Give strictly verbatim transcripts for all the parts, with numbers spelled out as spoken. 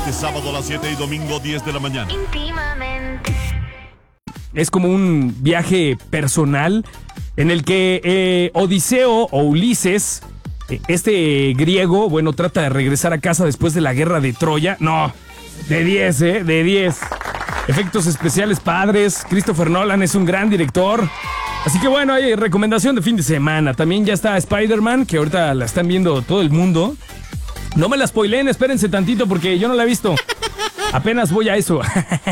Este sábado a las siete y domingo diez de la mañana. Íntimamente. Es como un viaje personal en el que eh, Odiseo o Ulises, eh, este griego, bueno, trata de regresar a casa después de la guerra de Troya. No, de diez, ¿eh? De diez. Efectos especiales padres. Christopher Nolan es un gran director. Así que bueno, hay recomendación de fin de semana. También ya está Spider-Man, que ahorita la están viendo todo el mundo. No me la spoileen, espérense tantito porque yo no la he visto. Apenas voy a eso.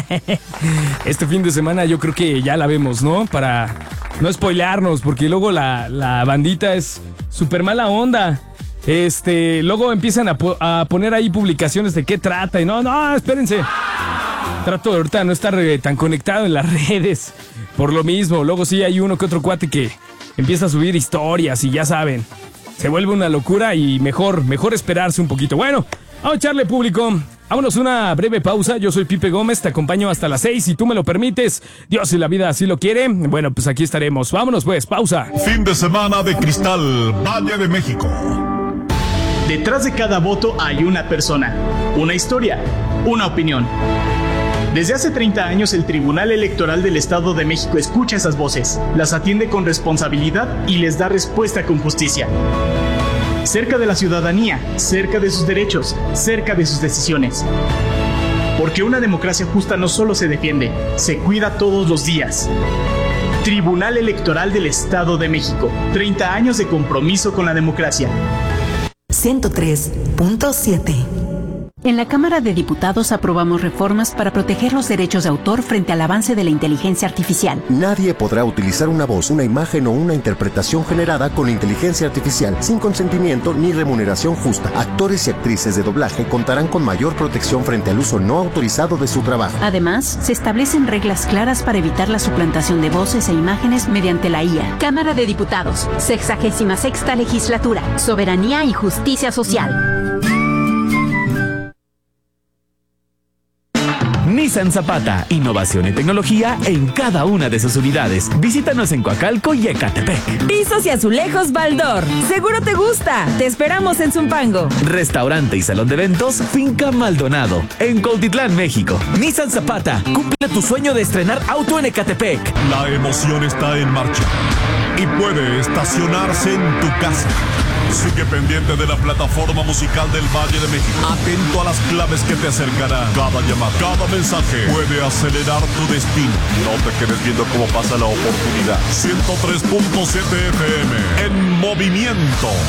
Este fin de semana yo creo que ya la vemos, ¿no? Para no spoilearnos, porque luego la, la bandita es súper mala onda. Este, luego empiezan a, po- a poner ahí publicaciones de qué trata y no, no, espérense. Trato de ahorita no estar eh, tan conectado en las redes. Por lo mismo, luego sí hay uno que otro cuate que empieza a subir historias y ya saben. Se vuelve una locura y mejor, mejor esperarse un poquito. Bueno, vamos a echarle público. Vámonos una breve pausa. Yo soy Pipe Gómez, te acompaño hasta las seis si tú me lo permites. Dios y la vida así lo quiere. Bueno, pues aquí estaremos. Vámonos pues, pausa. Fin de semana de Cristal, Valle de México. Detrás de cada voto hay una persona, una historia, una opinión. Desde hace treinta años el Tribunal Electoral del Estado de México escucha esas voces, las atiende con responsabilidad y les da respuesta con justicia. Cerca de la ciudadanía, cerca de sus derechos, cerca de sus decisiones. Porque una democracia justa no solo se defiende, se cuida todos los días. Tribunal Electoral del Estado de México, treinta años de compromiso con la democracia. ciento tres punto siete. En la Cámara de Diputados aprobamos reformas para proteger los derechos de autor frente al avance de la inteligencia artificial. Nadie podrá utilizar una voz, una imagen o una interpretación generada con inteligencia artificial sin consentimiento ni remuneración justa. Actores y actrices de doblaje contarán con mayor protección frente al uso no autorizado de su trabajo. Además, se establecen reglas claras para evitar la suplantación de voces e imágenes mediante la I A. Cámara de Diputados, sexagésima sexta legislatura, soberanía y justicia social. Nissan Zapata, innovación y tecnología en cada una de sus unidades. Visítanos en Coacalco y Ecatepec. Pisos y azulejos Baldor. Seguro te gusta. Te esperamos en Zumpango. Restaurante y salón de eventos Finca Maldonado, en Cuautitlán, México. Nissan Zapata, cumple tu sueño de estrenar auto en Ecatepec. La emoción está en marcha y puede estacionarse en tu casa. Sigue pendiente de la plataforma musical del Valle de México. Atento a las claves que te acercarán. Cada llamada, cada mensaje puede acelerar tu destino. No te quedes viendo cómo pasa la oportunidad. ciento tres punto siete F M en movimiento.